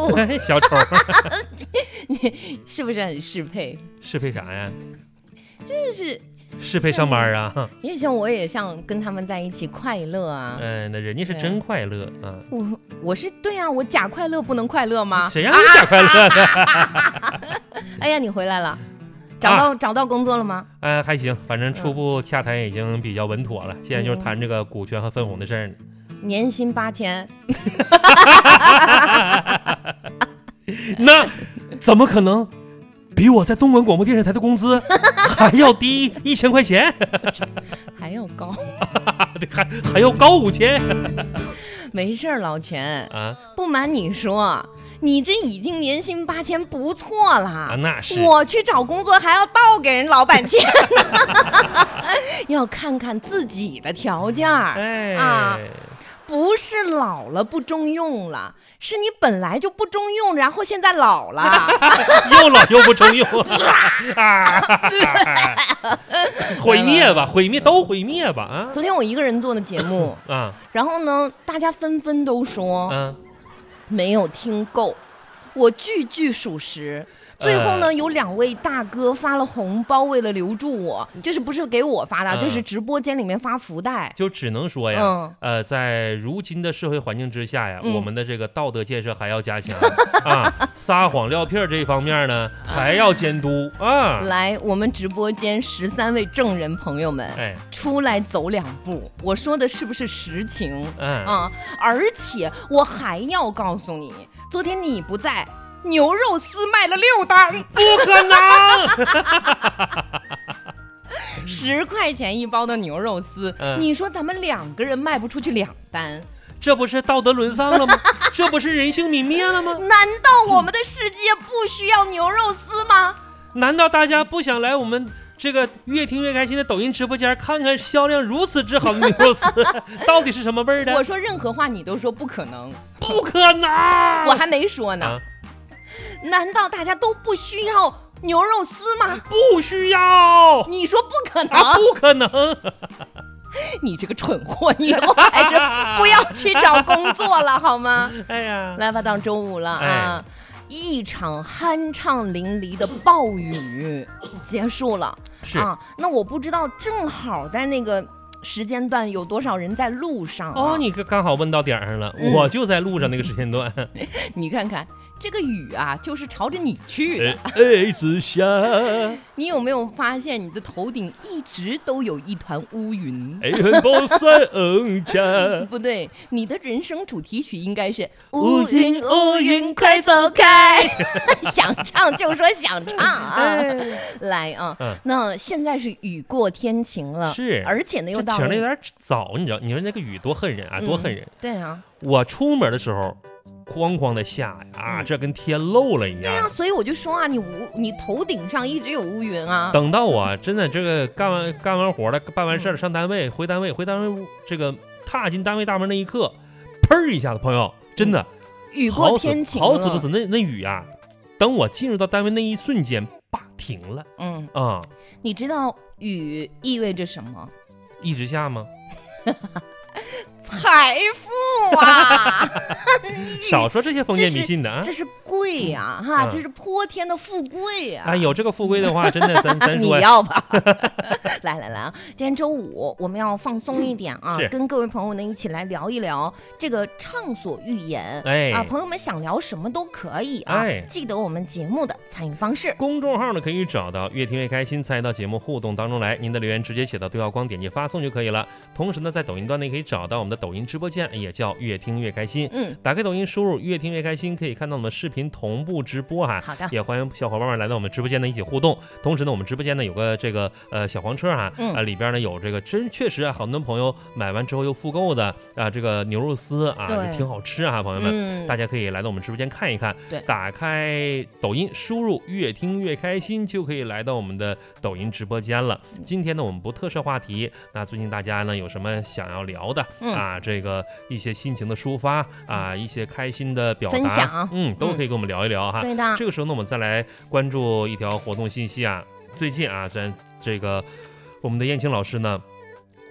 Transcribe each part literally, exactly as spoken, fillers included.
小丑， 你是不是很适配？ 适配啥呀？ 就是适配上班啊？ 也像我也像跟他们在一起快乐啊。 嗯，那人家是真快乐啊。 我我是对啊，我假快乐不能快乐吗？ 谁让你假快乐的？ 哎呀，你回来了。找到、啊、找到工作了吗？ 呃，还行，反正初步洽谈已经比较稳妥了，嗯、现在就是谈这个股权和分红的事儿。 年薪八千， 那怎么可能？比我在东莞广播电视台的工资还要低一千块钱， 还要高， 还还要高五千。 没事，老全啊， 不瞒你说。你这已经年薪八千不错了、 啊、那是我去找工作还要倒给人老板钱呢要看看自己的条件、 哎、 啊，不是老了不中用了，是你本来就不中用，然后现在老了又老又不中用啊毁灭吧，毁灭都毁灭吧啊！ 昨天我一个人做的节目啊，然后呢，大家纷纷都说嗯。没有听够，我句句属实。最后呢，呃、有两位大哥发了红包，为了留住我，就是不是给我发的，嗯、就是直播间里面发福袋。 就只能说呀，嗯、呃，在如今的社会环境之下呀，嗯、我们的这个道德建设还要加强啊，撒谎撂屁这一方面呢，还要监督啊。 来，我们直播间十三位证人朋友们，哎，出来走两步，我说的是不是实情？嗯啊，而且我还要告诉你，昨天你不在。牛肉丝卖了六单， 不可能！ 十块钱一包的牛肉丝，嗯、你说咱们两个人卖不出去两单， 这不是道德沦丧了吗？这不是人性泯灭了吗？ 难道我们的世界不需要牛肉丝吗？ 难道大家不想来我们这个越听越开心的抖音直播间看看销量如此之好的牛肉丝到底是什么味儿的？ 我说任何话你都说不可能， 不可能！ 我还没说呢。啊，难道大家都不需要牛肉丝吗？ 不需要。 你说不可能？ 啊、不可能！ 你这个蠢货，你以后还是不要去找工作了好吗？ 哎呀， 来吧，到周五了啊！哎、一场酣畅淋漓的暴雨结束了， 是啊。那我不知道，正好在那个时间段有多少人在路上、啊、 哦，你刚好问到点上了、嗯，我就在路上那个时间段。 你看看。这个雨啊，就是朝着你去的。 哎，之下， 你有没有发现你的头顶一直都有一团乌云？ 哎，很不算嗯家。 不对，你的人生主题曲应该是乌云乌云快走开。想唱就说想唱啊！哎、来啊、嗯，那现在是雨过天晴了， 是， 而且呢又到了晴的有点早，你知道？你说那个雨多恨人啊，嗯、多恨人！ 对啊， 我出门的时候。哐哐的下呀，啊，这跟天漏了一样。 对啊，所以我就说啊，你无你头顶上一直有乌云啊。 等到我真的这个干完干完活了，办完事了，上单位回单位回单位这个踏进单位大门那一刻，砰一下子，朋友，真的、 嗯、雨过天晴了， 好死不死，那那雨啊，等我进入到单位那一瞬间，叭停了。 嗯啊、嗯， 你知道雨意味着什么？ 一直下吗？ 财富啊！ 少说这些封建迷信的啊！ 这是贵呀、啊，哈、嗯，这是泼天的富贵呀、啊！ 哎，有这个富贵的话，真的咱咱说你要吧？来来来啊！今天周五我们要放松一点啊， 嗯、 跟各位朋友呢一起来聊一聊这个畅所欲言。 哎啊，朋友们想聊什么都可以啊！ 哎， 记得我们节目的参与方式， 公众号呢可以找到越听越开心，参与到节目互动当中来。您的留言直接写到对话框，点击发送就可以了。同时呢，在抖音端内可以找到我们的抖音直播间，也叫越听越开心。 嗯， 打开抖音输入越听越开心，可以看到我们视频同步直播哈。 好的， 也欢迎小伙伴们来到我们直播间呢一起互动。同时呢，我们直播间呢有个这个呃小黄车哈， 嗯、 啊里边呢有这个真确实啊，很多朋友买完之后又复购的啊这个牛肉丝啊挺好吃啊，朋友们、 嗯， 大家可以来到我们直播间看一看。 对， 打开抖音输入越听越开心，就可以来到我们的抖音直播间了。今天呢，我们不特设话题，那最近大家呢有什么想要聊的、 嗯、 啊？这个一些心情的抒发啊，一些开心的表达， 分享， 嗯，都可以跟我们聊一聊哈。 对的。 这个时候呢，我们再来关注一条活动信息啊。最近啊，咱这个我们的燕青老师呢，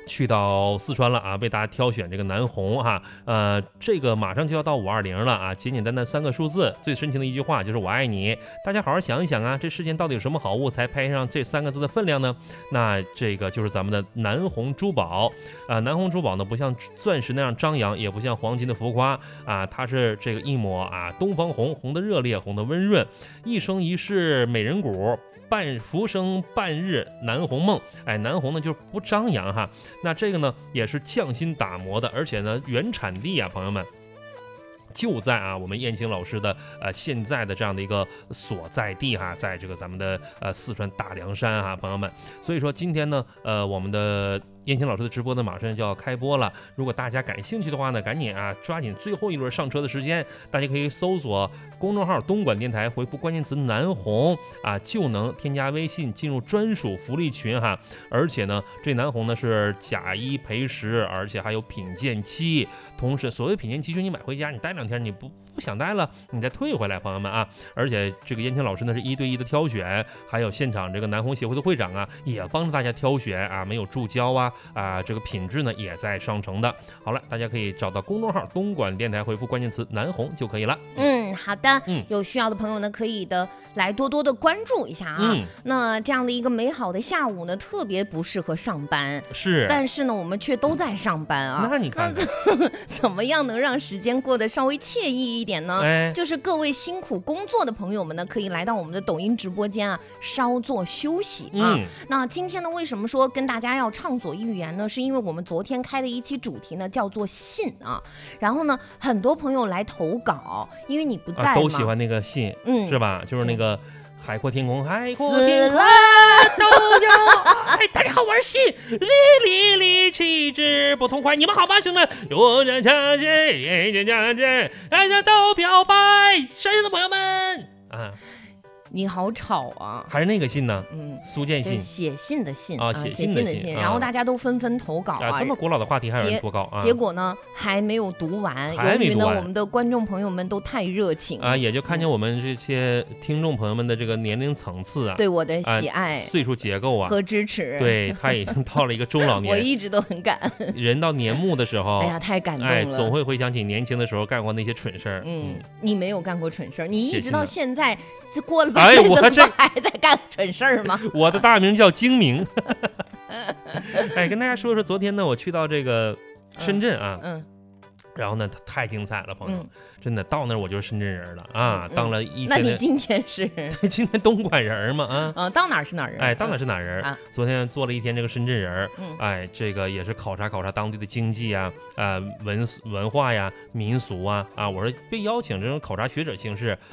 去到四川了啊，为大家挑选这个南红哈，呃，这个马上就要到五二零了啊，简简单单三个数字，最深情的一句话就是我爱你。大家好好想一想啊，这世间到底有什么好物才配上这三个字的分量呢？那这个就是咱们的南红珠宝啊，南红珠宝呢不像钻石那样张扬，也不像黄金的浮夸啊，它是这个一抹啊东方红，红的热烈，红的温润，一生一世美人骨。半浮生半日南红梦，哎，南红呢就是不张扬哈，那这个呢也是匠心打磨的，而且呢原产地啊，朋友们。就在啊，我们燕青老师的呃现在的这样的一个所在地哈，在这个咱们的呃四川大凉山哈，朋友们。所以说今天呢，呃，我们的燕青老师的直播呢马上就要开播了。如果大家感兴趣的话呢，赶紧啊抓紧最后一轮上车的时间，大家可以搜索公众号东莞电台，回复关键词南红啊，就能添加微信进入专属福利群哈。而且呢，这南红呢是假一赔十，而且还有品鉴期。同时，所谓品鉴期就是你买回家，你待两天你不不想待了，你再退回来，朋友们啊。而且这个燕青老师呢是一对一的挑选，还有现场这个南红协会的会长啊也帮着大家挑选啊，没有注胶啊啊，这个品质呢也在上乘的。好了，大家可以找到公众号东莞电台，回复关键词南红就可以了。 嗯，好的，嗯，有需要的朋友呢可以的来多多的关注一下啊。嗯，那这样的一个美好的下午呢，特别不适合上班， 是， 但是呢我们却都在上班啊。 那你看看怎么样能让时间过得稍微惬意一点呢？哎，就是各位辛苦工作的朋友们呢，可以来到我们的抖音直播间啊，稍作休息啊。嗯、那今天呢，为什么说跟大家要畅所欲言呢？是因为我们昨天开的一期主题呢，叫做信啊。然后呢，很多朋友来投稿，因为你不在嘛、啊， 都喜欢那个信，嗯，是吧？就是那个。海阔天空，海阔天空都有。哎，大家好，我是信，哩哩哩，气质不痛快。你们好吗，兄弟们？我家家姐，家家姐，大家都表白，山上的朋友们啊。 你好吵啊！ 还是那个信呢？嗯，苏建信， 写信的信啊，写信的信。然后大家都纷纷投稿啊， 这么古老的话题还有人投稿啊。 结果呢，还没有读完，由于呢，我们的观众朋友们都太热情啊，也就看见我们这些听众朋友们的这个年龄层次啊， 对我的喜爱、 岁数结构啊和支持。 对，他已经到了一个中老年， 我一直都很感恩。 人到年暮的时候， 哎呀，太感动了， 哎，总会回想起年轻的时候干过那些蠢事儿。 嗯，你没有干过蠢事儿，你一直到现在。这过了哎，我还这还在干蠢事儿吗？ 我的大名叫精明。哎，跟大家说说，昨天呢，我去到这个深圳啊，嗯，嗯然后呢，太精彩了，朋友，嗯、真的到那儿我就是深圳人了啊，嗯、当了一天。 那你今天是？ 今天东莞人嘛啊？ 嗯，到哪儿是哪儿人？ 哎，到哪儿是哪儿人？嗯、昨天做了一天这个深圳人，嗯，哎，这个也是考察考察当地的经济啊，呃，文文化呀、民俗啊，啊，我说被邀请这种考察学者形式。